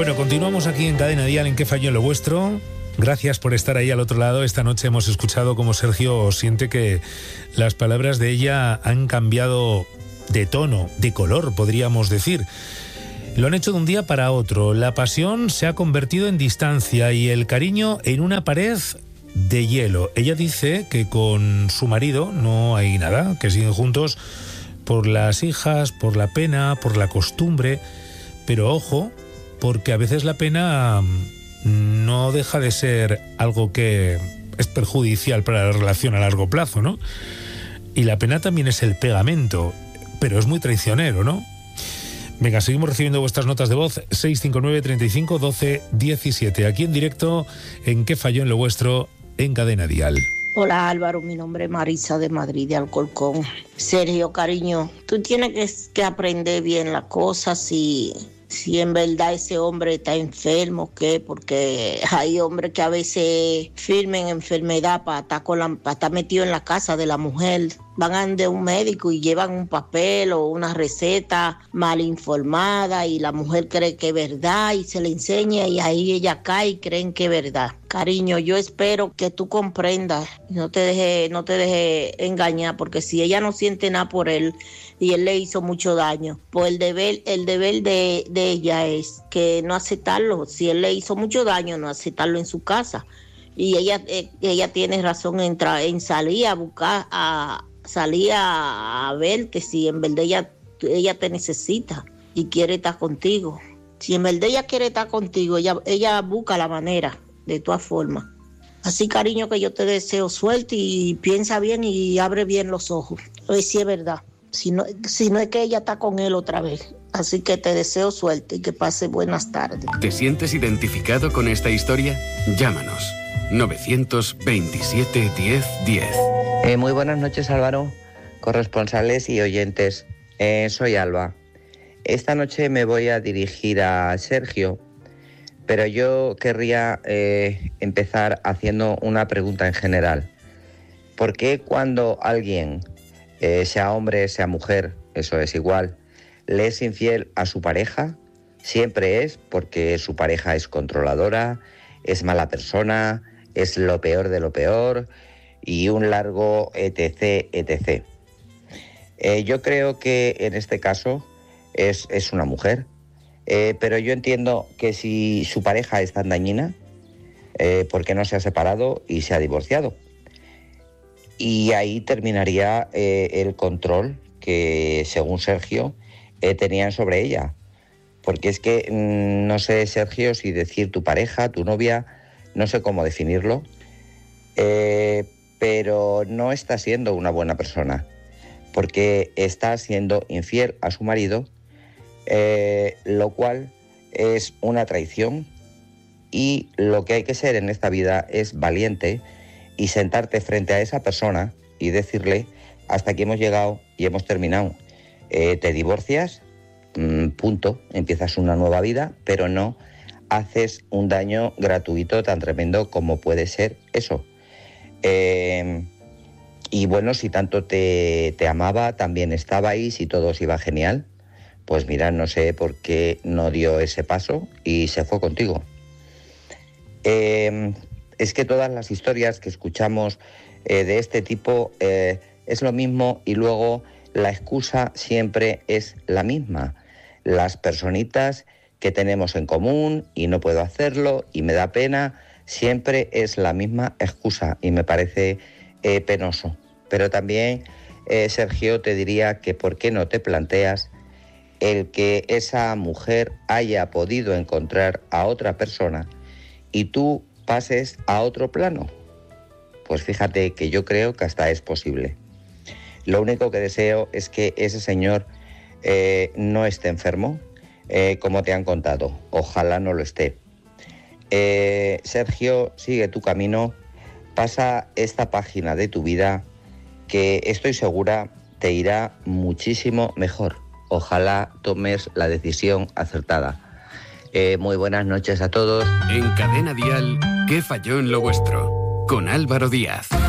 Bueno, continuamos aquí en Cadena Dial en ¿Qué falló en lo vuestro? Gracias por estar ahí al otro lado. Esta noche hemos escuchado cómo Sergio siente que las palabras de ella han cambiado de tono, de color, podríamos decir. Lo han hecho de un día para otro. La pasión se ha convertido en distancia y el cariño en una pared de hielo. Ella dice que con su marido no hay nada, que siguen juntos por las hijas, por la pena, por la costumbre. Pero ojo, porque a veces la pena no deja de ser algo que es perjudicial para la relación a largo plazo, ¿no? Y la pena también es el pegamento, pero es muy traicionero, ¿no? Venga, seguimos recibiendo vuestras notas de voz, 659 35 12 17, aquí en directo en ¿Qué falló en lo vuestro? En Cadena Dial. Hola Álvaro, mi nombre es Marisa de Madrid, de Alcorcón. Sergio, cariño, tú tienes que aprender bien las cosas, si en verdad ese hombre está enfermo, ¿qué? Porque hay hombres que a veces firmen enfermedad para estar metido en la casa de la mujer. Van de un médico y llevan un papel o una receta mal informada y la mujer cree que es verdad y se le enseña y ahí ella cae y creen que es verdad. Cariño, yo espero que tú comprendas, no te dejes engañar, porque si ella no siente nada por él y él le hizo mucho daño, pues el deber de ella es que no aceptarlo. Si él le hizo mucho daño, no aceptarlo en su casa. Y ella tiene razón en salir a buscar, salir a ver que si en verdad ella te necesita y quiere estar contigo. Si en verdad ella quiere estar contigo, ella busca la manera, de todas formas. Así, cariño, que yo te deseo suerte y piensa bien y abre bien los ojos. A ver si es verdad. Si no es que ella está con él otra vez. Así que te deseo suerte y que pase buenas tardes. ¿Te sientes identificado con esta historia? Llámanos. 927 10 10. Muy buenas noches, Álvaro, corresponsales y oyentes. Soy Alba. Esta noche me voy a dirigir a Sergio, pero yo querría empezar haciendo una pregunta en general. ¿Por qué cuando alguien, sea hombre, sea mujer, eso es igual, le es infiel a su pareja, siempre es porque su pareja es controladora, es mala persona, es lo peor de lo peor y un largo etc. Yo creo que en este caso es una mujer, pero yo entiendo que si su pareja es tan dañina, ¿por qué no se ha separado y se ha divorciado? Y ahí terminaría el control que, según Sergio, tenían sobre ella. Porque es que no sé, Sergio, si decir tu pareja, tu novia, no sé cómo definirlo, pero no está siendo una buena persona, porque está siendo infiel a su marido, lo cual es una traición, y lo que hay que ser en esta vida es valiente y sentarte frente a esa persona y decirle: hasta aquí hemos llegado y hemos terminado, te divorcias, punto, empiezas una nueva vida, pero no haces un daño gratuito tan tremendo como puede ser eso. Y bueno, si tanto te amaba, también estaba ahí, si todo os iba genial, pues mira, no sé por qué no dio ese paso y se fue contigo. Es que todas las historias que escuchamos de este tipo es lo mismo, y luego la excusa siempre es la misma. Las personitas que tenemos en común y no puedo hacerlo y me da pena, siempre es la misma excusa y me parece penoso. Pero también, Sergio, te diría que ¿por qué no te planteas el que esa mujer haya podido encontrar a otra persona y tú pases a otro plano? Pues fíjate que yo creo que hasta es posible. Lo único que deseo es que ese señor no esté enfermo, como te han contado. Ojalá no lo esté. Sergio, sigue tu camino, pasa esta página de tu vida, que estoy segura te irá muchísimo mejor. Ojalá tomes la decisión acertada. Muy buenas noches a todos. En Cadena Dial, ¿Qué falló en lo vuestro? Con Álvaro Díaz.